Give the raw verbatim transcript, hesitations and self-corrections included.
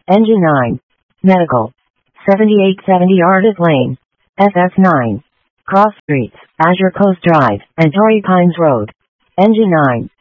N G nine. Medical. seventy-eight seventy Artis Lane. F F nine. Cross Streets, Azure Coast Drive, and Torrey Pines Road. N G nine.